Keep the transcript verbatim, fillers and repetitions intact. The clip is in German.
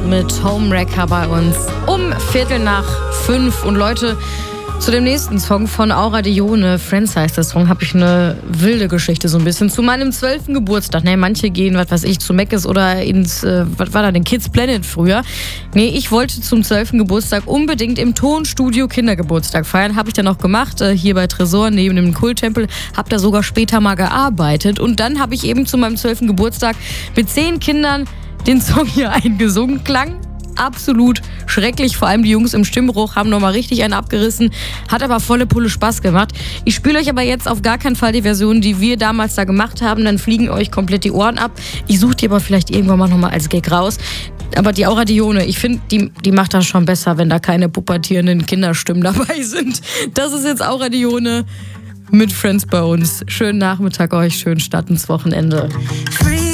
mit Homewrecker bei uns um Viertel nach fünf. Und Leute, zu dem nächsten Song von Aura Dione, Friends heißt der Song, habe ich eine wilde Geschichte so ein bisschen. Zu meinem zwölften Geburtstag. Ne, manche gehen, was weiß ich, zu Meckes oder ins, äh, was war da, den Kids Planet früher. Nee, ich wollte zum zwölften Geburtstag unbedingt im Tonstudio Kindergeburtstag feiern. Habe ich dann auch gemacht, äh, hier bei Tresor neben dem Kulttempel. Habe da sogar später mal gearbeitet. Und dann habe ich eben zu meinem zwölften Geburtstag mit zehn Kindern den Song hier eingesungen. Klang absolut schrecklich, vor allem die Jungs im Stimmbruch haben nochmal richtig einen abgerissen, hat aber volle Pulle Spaß gemacht. Ich spiele euch aber jetzt auf gar keinen Fall die Version, die wir damals da gemacht haben, dann fliegen euch komplett die Ohren ab. Ich suche die aber vielleicht irgendwann mal nochmal als Gag raus. Aber die Aura Dione, ich finde, die, die macht das schon besser, wenn da keine pubertierenden Kinderstimmen dabei sind. Das ist jetzt Aura Dione mit Friends bei uns. Schönen Nachmittag euch, schönen Start ins Wochenende.